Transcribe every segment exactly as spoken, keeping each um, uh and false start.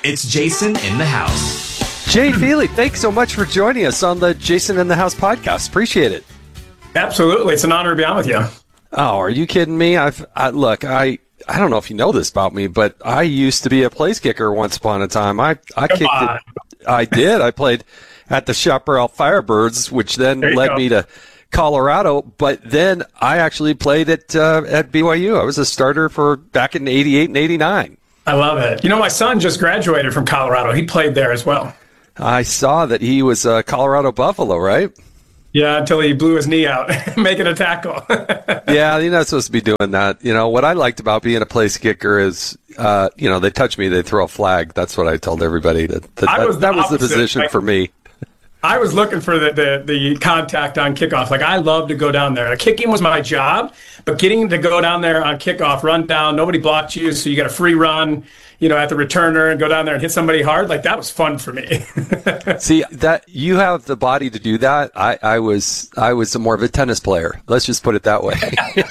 It's Jason in the House. Jay Feely, thanks so much for joining us on the Jason in the House podcast. Appreciate it. Absolutely. It's an honor to be on with you. Oh, are you kidding me? I've I, look, I I don't know if you know this about me, but I used to be a place kicker once upon a time. I I Come kicked on. it. I did. I played at the Chaparral Firebirds, which then led go. me to Colorado. But then I actually played at uh, at B Y U. I was a starter for back in eighty-eight and eighty-nine. I love it. You know, my son just graduated from Colorado. He played there as well. I saw that he was a Colorado Buffalo, right? Yeah, until he blew his knee out making a tackle. Yeah, you're not supposed to be doing that. You know, what I liked about being a place kicker is, uh, you know, they touch me, they throw a flag. That's what I told everybody. That, that, I was that, the that was the opposite. position Like, for me. I was looking for the, the, the contact on kickoff. Like, I love to go down there. Like, kicking was my job, but getting to go down there on kickoff, run down, nobody blocked you, so you got a free run, you know, at the returner and go down there and hit somebody hard. Like, that was fun for me. See, that you have the body to do that. I, I was I was more of a tennis player. Let's just put it that way.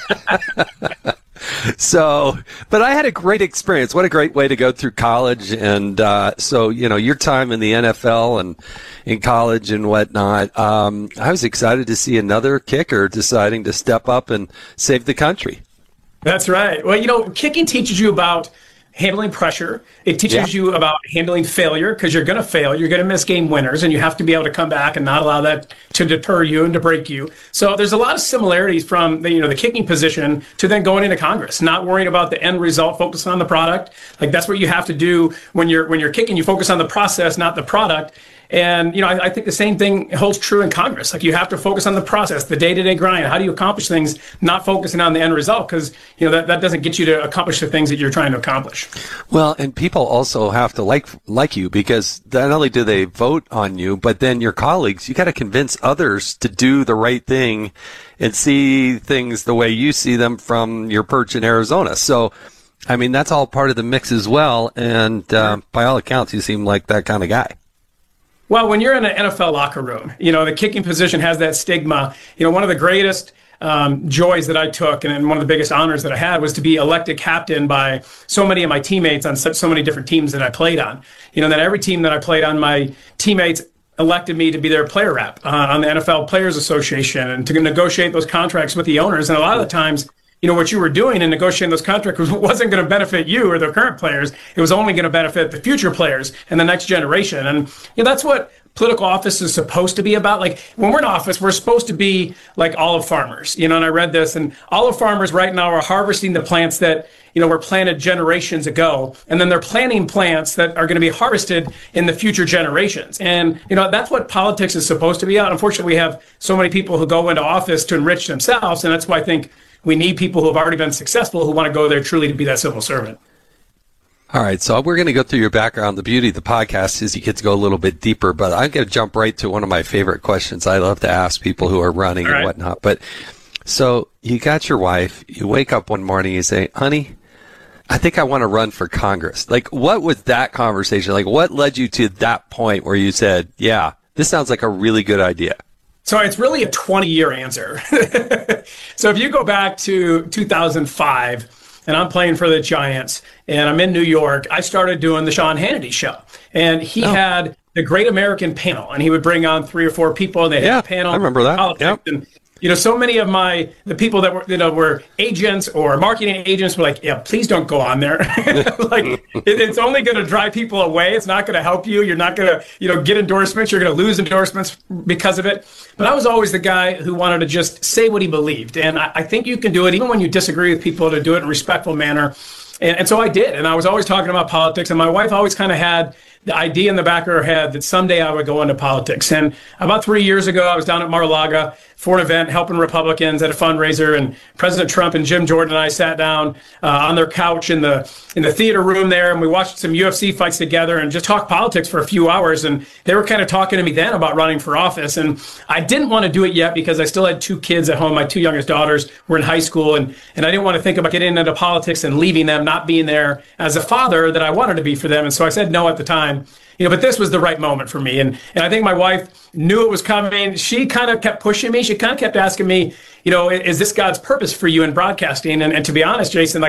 So, but I had a great experience. What a great way to go through college. And uh, so, you know, your time in the N F L and in college and whatnot, um, I was excited to see another kicker deciding to step up and save the country. That's right. Well, you know, kicking teaches you about handling pressure. It teaches Yeah. you about handling failure, because you're going to fail. You're going to miss game winners, and you have to be able to come back and not allow that to deter you and to break you. So there's a lot of similarities from the, you know, the kicking position to then going into Congress, not worrying about the end result, focusing on the product. Like, that's what you have to do when you're when you're kicking. You focus on the process, not the product. And, you know, I, I think the same thing holds true in Congress. Like, you have to focus on the process, the day-to-day grind. How do you accomplish things, not focusing on the end result? Because, you know, that, that doesn't get you to accomplish the things that you're trying to accomplish. Well, and people also have to like like you, because not only do they vote on you, but then your colleagues, you got to convince others to do the right thing and see things the way you see them from your perch in Arizona. So, I mean, that's all part of the mix as well. And uh, by all accounts, you seem like that kind of guy. Well, when you're in an N F L locker room, you know, the kicking position has that stigma. You know, one of the greatest um, joys that I took, and one of the biggest honors that I had, was to be elected captain by so many of my teammates on such so many different teams that I played on. You know, that every team that I played on, my teammates elected me to be their player rep uh, on the N F L Players Association, and to negotiate those contracts with the owners. And a lot of the times, you know, what you were doing in negotiating those contracts wasn't going to benefit you or the current players. It was only going to benefit the future players and the next generation. And, you know, that's what political office is supposed to be about. Like, when we're in office, we're supposed to be like olive farmers, you know, and I read this, and olive farmers right now are harvesting the plants that, you know, were planted generations ago. And then they're planting plants that are going to be harvested in the future generations. And, you know, that's what politics is supposed to be about. Unfortunately, we have so many people who go into office to enrich themselves. And that's why I think we need people who have already been successful, who want to go there truly to be that civil servant. All right, so we're going to go through your background. The beauty of the podcast is you get to go a little bit deeper, but I'm going to jump right to one of my favorite questions I love to ask people who are running All right. and whatnot. But so you got your wife, you wake up one morning, you say, honey, I think I want to run for Congress. Like, what was that conversation? Like, what led you to that point where you said, yeah, this sounds like a really good idea? So it's really a twenty-year answer. So if you go back to two thousand five, and I'm playing for the Giants, and I'm in New York, I started doing the Sean Hannity show. And he Oh. had the Great American Panel, and he would bring on three or four people, and they Yeah, had a panel. I remember that. Politics. Yep. And, you know, so many of my, the people that were, you know, were agents or marketing agents were like, yeah, please don't go on there. Like, it, it's only going to drive people away. It's not going to help you. You're not going to, you know, get endorsements. You're going to lose endorsements because of it. But I was always the guy who wanted to just say what he believed. And I, I think you can do it, even when you disagree with people, to do it in a respectful manner. And, and so I did. And I was always talking about politics. And my wife always kind of had the idea in the back of her head that someday I would go into politics. And about three years ago, I was down at Mar-a-Lago for an event helping Republicans at a fundraiser, and President Trump and Jim Jordan and I sat down uh, on their couch in the in the theater room there, and we watched some U F C fights together and just talked politics for a few hours. And they were kind of talking to me then about running for office, and I didn't want to do it yet because I still had two kids at home. My two youngest daughters were in high school, and and I didn't want to think about getting into politics and leaving them, not being there as a father that I wanted to be for them. And so I said no at the time. You know, but this was the right moment for me. And and I think my wife knew it was coming. She kind of kept pushing me. She kind of kept asking me, you know, is this God's purpose for you in broadcasting? And, and to be honest, Jason, like,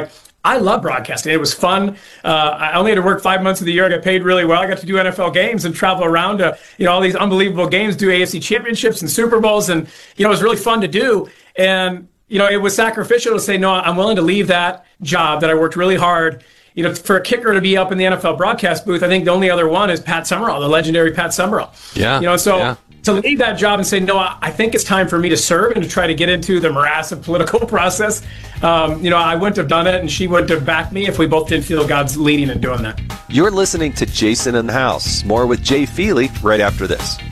I love broadcasting. It was fun. Uh, I only had to work five months of the year. I got paid really well. I got to do N F L games and travel around to, you know, all these unbelievable games, do A F C championships and Super Bowls. And, you know, it was really fun to do. And, you know, it was sacrificial to say, no, I'm willing to leave that job that I worked really hard. You know, for a kicker to be up in the N F L broadcast booth, I think the only other one is Pat Summerall, the legendary Pat Summerall. Yeah. You know, so yeah. to leave that job and say, no, I think it's time for me to serve and to try to get into the morass of political process. Um, you know, I wouldn't have done it and she wouldn't have backed me if we both didn't feel God's leading in doing that. You're listening to Jason in the House. More with Jay Feely right after this.